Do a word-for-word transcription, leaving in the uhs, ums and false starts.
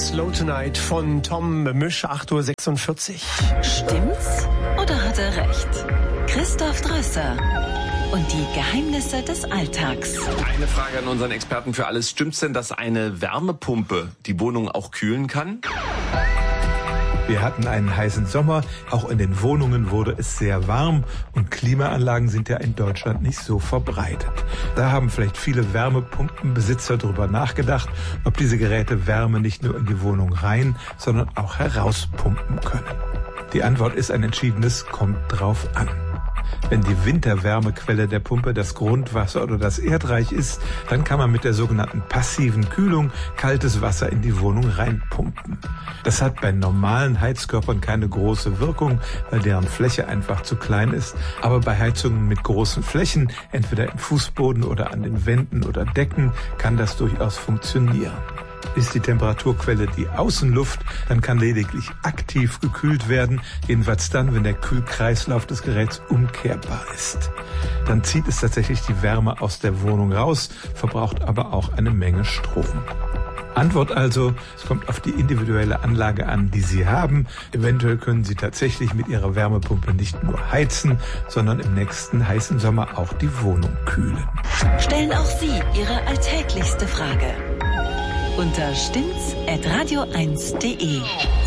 Slow Tonight von Tom Misch, acht Uhr sechsundvierzig. Stimmt's oder hat er recht? Christoph Drösser und die Geheimnisse des Alltags. Eine Frage an unseren Experten für alles. Stimmt's denn, dass eine Wärmepumpe die Wohnung auch kühlen kann? Wir hatten einen heißen Sommer, auch in den Wohnungen wurde es sehr warm und Klimaanlagen sind ja in Deutschland nicht so verbreitet. Da haben vielleicht viele Wärmepumpenbesitzer darüber nachgedacht, ob diese Geräte Wärme nicht nur in die Wohnung rein, sondern auch herauspumpen können. Die Antwort ist ein entschiedenes kommt drauf an. Wenn die Winterwärmequelle der Pumpe das Grundwasser oder das Erdreich ist, dann kann man mit der sogenannten passiven Kühlung kaltes Wasser in die Wohnung reinpumpen. Das hat bei normalen Heizkörpern keine große Wirkung, weil deren Fläche einfach zu klein ist. Aber bei Heizungen mit großen Flächen, entweder im Fußboden oder an den Wänden oder Decken, kann das durchaus funktionieren. Ist die Temperaturquelle die Außenluft, dann kann lediglich aktiv gekühlt werden, jedenfalls dann, wenn der Kühlkreislauf des Geräts umkehrbar ist. Dann zieht es tatsächlich die Wärme aus der Wohnung raus, verbraucht aber auch eine Menge Strom. Antwort also, es kommt auf die individuelle Anlage an, die Sie haben. Eventuell können Sie tatsächlich mit Ihrer Wärmepumpe nicht nur heizen, sondern im nächsten heißen Sommer auch die Wohnung kühlen. Stellen auch Sie Ihre alltäglichste Frage unter stimmt's at radio eins punkt de.